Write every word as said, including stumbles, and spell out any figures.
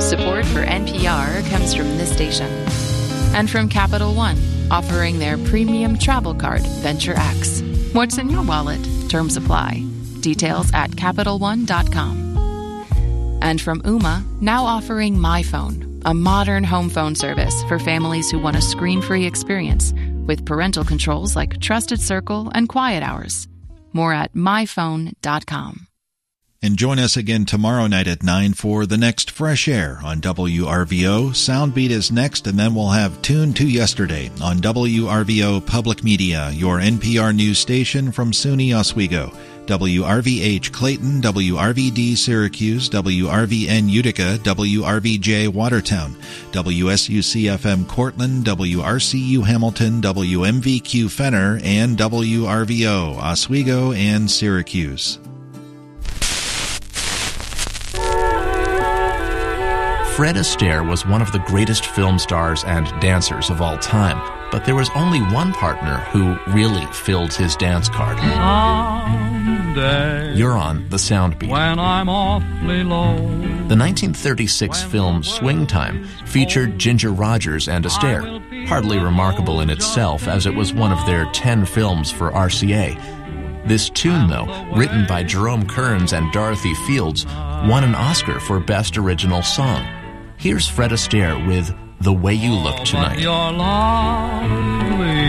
Support for N P R comes from this station. And from Capital One, offering their premium travel card, Venture X. What's in your wallet? Terms apply. Details at Capital One dot com. And from Ooma, now offering MyPhone, a modern home phone service for families who want a screen-free experience with parental controls like Trusted Circle and Quiet Hours. More at My Phone dot com. And join us again tomorrow night at nine for the next Fresh Air on W R V O. Soundbeat is next, and then we'll have Tune to Yesterday on W R V O Public Media, your N P R news station from SUNY Oswego. W R V H Clayton, W R V D Syracuse, W R V N Utica, W R V J Watertown, W S U C F M Cortland, W R C U Hamilton, W M V Q Fenner, and W R V O Oswego and Syracuse. Fred Astaire was one of the greatest film stars and dancers of all time, but there was only one partner who really filled his dance card. Someday, you're on the Soundbeat. When I'm awfully low. The nineteen thirty-six film Swing Time featured Ginger Rogers and Astaire, hardly remarkable in itself as it was one of their ten films for R C A. This tune, though, written by Jerome Kearns and Dorothy Fields, won an Oscar for Best Original Song. Here's Fred Astaire with The Way You Look Tonight. You're lovely